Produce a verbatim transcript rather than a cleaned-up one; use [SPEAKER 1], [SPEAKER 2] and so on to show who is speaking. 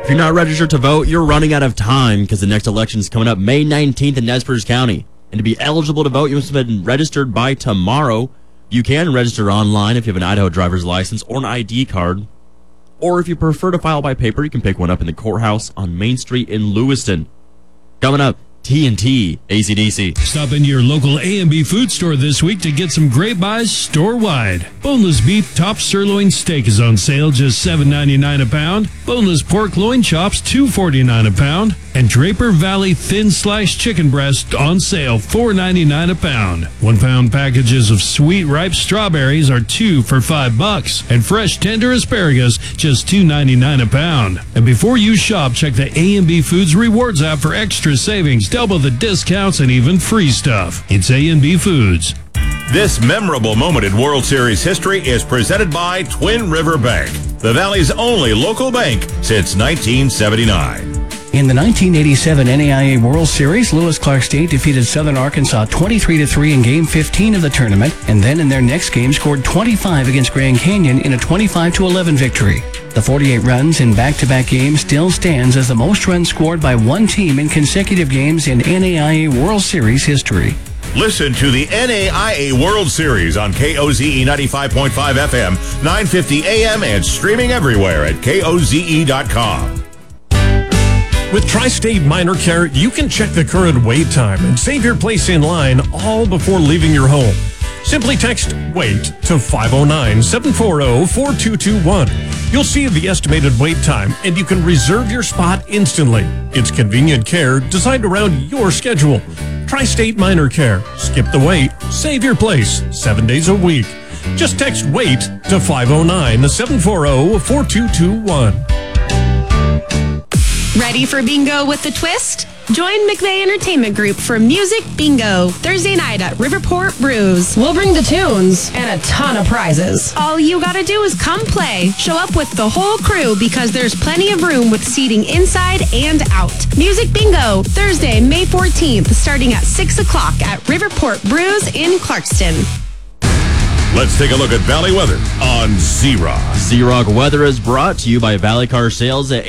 [SPEAKER 1] you're not registered to vote, you're running out of time because the next election is coming up May nineteenth in Nez Perce County. And to be eligible to vote, you must have been registered by tomorrow. You can register online if you have an Idaho driver's license or an I D card. Or if you prefer to file by paper, you can pick one up in the courthouse on Main Street in Lewiston. Coming up, T N T A C D C.
[SPEAKER 2] Stop into your local A and B food store this week to get some great buys store-wide. Boneless beef top sirloin steak is on sale, just seven ninety-nine a pound. Boneless pork loin chops, two forty-nine a pound. And Draper Valley thin sliced chicken breast on sale, four ninety-nine a pound. One pound packages of sweet ripe strawberries are two for five bucks. And fresh tender asparagus, just two ninety-nine a pound. And before you shop, check the A and B Foods Rewards app for extra savings, double the discounts, and even free stuff. It's A and B Foods.
[SPEAKER 3] This memorable moment in World Series history is presented by Twin River Bank, the Valley's only local bank since nineteen seventy-nine.
[SPEAKER 4] In the nineteen eighty-seven N A I A World Series, Lewis Clark State defeated Southern Arkansas twenty-three to three in Game fifteen of the tournament, and then in their next game scored twenty-five against Grand Canyon in a twenty-five to eleven victory. The forty-eight runs in back-to-back games still stands as the most runs scored by one team in consecutive games in N A I A World Series history.
[SPEAKER 3] Listen to the N A I A World Series on K O Z E ninety-five point five F M, nine fifty A M, and streaming everywhere at K O Z E dot com.
[SPEAKER 5] With Tri-State Minor Care, you can check the current wait time and save your place in line all before leaving your home. Simply text WAIT to five oh nine, seven four zero, four two two one. You'll see the estimated wait time, and you can reserve your spot instantly. It's convenient care designed around your schedule. Tri-State Minor Care. Skip the wait. Save your place. Seven days a week. Just text WAIT to five oh nine, seven four zero, four two two one.
[SPEAKER 6] Ready for bingo with the twist? Join McVeigh Entertainment Group for Music Bingo Thursday night at Riverport Brews.
[SPEAKER 7] We'll bring the tunes and a ton of prizes.
[SPEAKER 6] All you gotta do is come play. Show up with the whole crew because there's plenty of room with seating inside and out. Music Bingo Thursday, May fourteenth, starting at six o'clock at Riverport Brews in Clarkston.
[SPEAKER 3] Let's take a look at Valley weather on Z-Rock.
[SPEAKER 1] Z-Rock weather is brought to you by Valley Car Sales at